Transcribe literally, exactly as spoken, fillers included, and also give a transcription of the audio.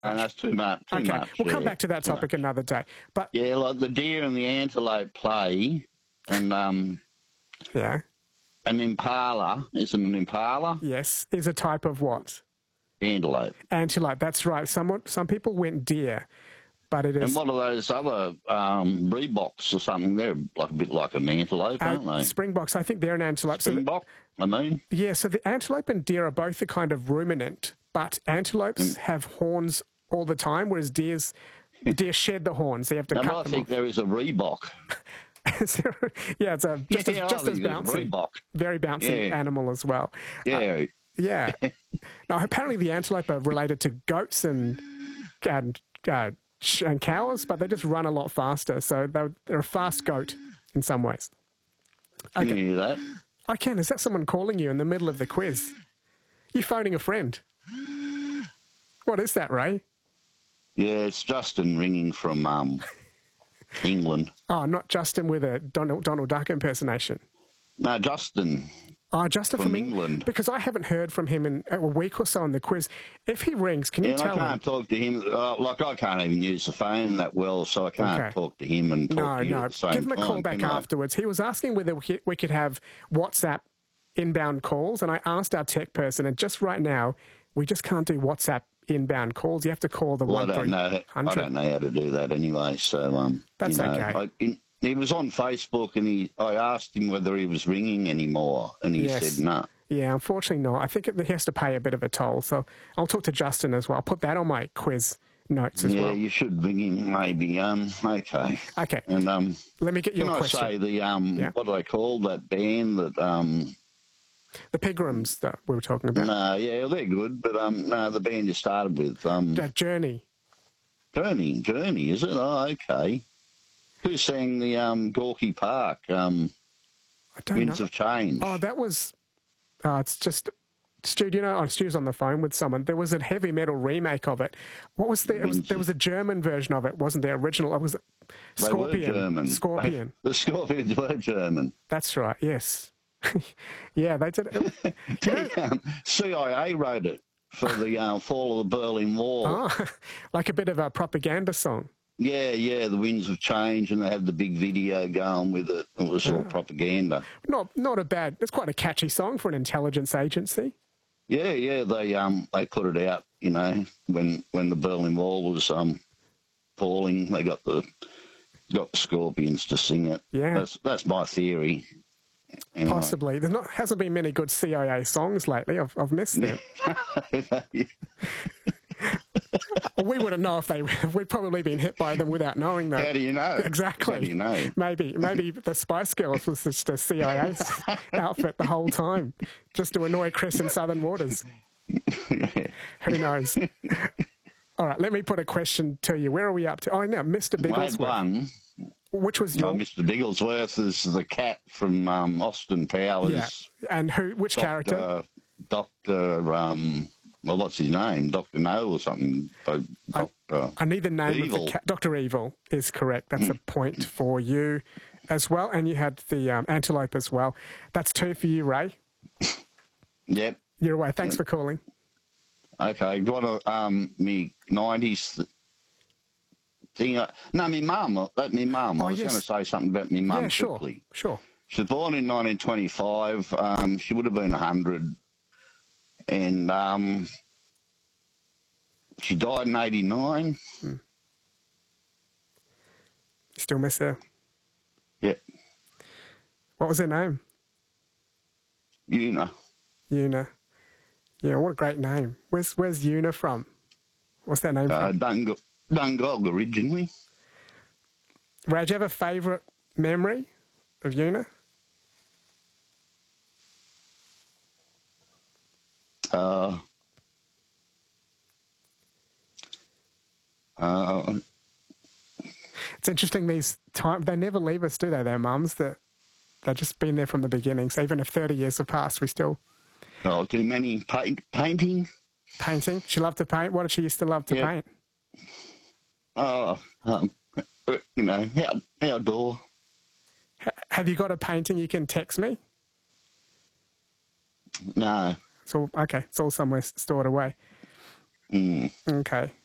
And that's too much. Too okay, much, we'll come yeah. back to that topic another day. But yeah, like the deer and the antelope play, and um, yeah, an impala isn't an impala. yes, is a type of what? Antelope. Antelope. That's right. Some some people went deer, but it is. And what are those other um, Reeboks or something? They're like a bit like an antelope, uh, aren't they? Springboks. I think they're an antelope. Springbok, So I mean. the, yeah. So the antelope and deer are both a kind of ruminant, but antelopes Mm. have horns all the time, whereas deers deer shed the horns. They have to And cut I them think off. there is a Reebok. yeah, it's a just Yeah, as, just I as think it's a bouncy, Reebok. very bouncy Yeah. animal as well. Yeah. Yeah. Now, apparently the antelope are related to goats and and, uh, ch- and cows, but they just run a lot faster. So they're, they're a fast goat in some ways. Can you Okay. hear that? I can. Is that someone calling you in the middle of the quiz? You phoning a friend? What is that, Ray? Yeah, it's Justin ringing from um, England. Oh, not Justin with a Donald, Donald Duck impersonation. No, Justin. Oh, Justin From from, England. Because I haven't heard from him in a week or so on the quiz. If he rings, can you Yeah, I tell can't him? talk to him. Uh, like, I can't even use the phone that well, so I can't Okay. talk to him and talk No, to you no. at the same Give him a time, call back can I? afterwards. He was asking whether we we could have WhatsApp inbound calls, and I asked our tech person, and just right now, we just can't do WhatsApp inbound calls. You have to call the Well, I one don't three know. I hundred. don't know how to do that anyway. So, um, That's you know, okay. I, in, he was on Facebook, and he. I asked him whether he was ringing anymore, and he Yes. said no. Yeah, unfortunately not. I think it, he has to pay a bit of a toll, so I'll talk to Justin as well. I'll put that on my quiz notes as Yeah, well. you should ring him maybe. Um, okay. Okay, And um, let me get you can a I question. say the um, Yeah. what do they call that band that um. The Pigrams that we were talking about. No, yeah, they're good, but um, no, the band you started with, um, That Journey. Journey, Journey, is it? Oh, okay. Who sang the um, Gorky Park, um, I don't Winds know. of Change? Oh, that was. Uh, it's just. Stu, do you know, oh, Stu's on the phone with someone. There was a heavy metal remake of it. What was the? It was, there was a German version of it, wasn't there? Original. It was They Scorpion. were German. Scorpion. The Scorpions were German. That's right. Yes. yeah, they did it. You know, um, C I A wrote it for the uh, fall of the Berlin Wall. oh, like a bit of a propaganda song. Yeah, yeah, the Winds of Change, and they had the big video going with it. It was all propaganda. Not not a bad. It's quite a catchy song for an intelligence agency. Yeah, yeah, they um they put it out, you know, when when the Berlin Wall was um falling. They got the got the Scorpions to sing it. Yeah. that's that's my theory. Anyway. Possibly. There's not hasn't been many good C I A songs lately. I've I've missed them. Well, we wouldn't know if they. We'd probably been hit by them without knowing that. How do you know? Exactly. How do you know? Maybe, maybe the Spice Girls was just a C I A outfit the whole time, just to annoy Chris in Southern Waters. Who knows? All right, let me put a question to you. Where are we up to? Oh, no, Mister I had Bigglesworth. one. Which was your? Oh, Mister Bigglesworth is the cat from um, Austin Powers. Yeah. And who? Which character? Doctor, Doctor um, well, what's his name? Doctor No or something. Do- Doctor I need the name Evil. of the cat. Doctor Evil is correct. That's a point for you as well. And you had the um, antelope as well. That's two for you, Ray. Yep. You're away. Thanks for calling. Okay. Do you want to, um, me nineties thing? Uh, no, me mum. That me mum. Oh, I was yes. going to say something about me mum yeah, sure. quickly. Sure. She was born in nineteen twenty-five. Um, she would have been one hundred. And um, she died in eighty-nine. Still miss her. Yep. What was her name? You know. Una. Yeah, what a great name. Where's Where's Una from? What's that name Uh, from? Dungog, Dungog originally. Ray, do you have a favourite memory of Una? Uh, uh, It's interesting, these time they never leave us, do they, their mums? That they've just been there from the beginning. So even if thirty years have passed, we still oh, too many paint, painting. painting. She loved to paint. What did she used to love to Yeah. paint? Oh, um, you know, out, outdoor. H- have you got a painting you can text me? No. It's all okay. It's all somewhere s- stored away. Mm. Okay.